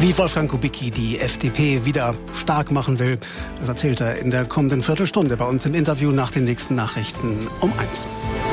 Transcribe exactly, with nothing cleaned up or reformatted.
Wie Wolfgang Kubicki die F D P wieder stark machen will, das erzählt er in der kommenden Viertelstunde bei uns im Interview nach den nächsten Nachrichten um eins.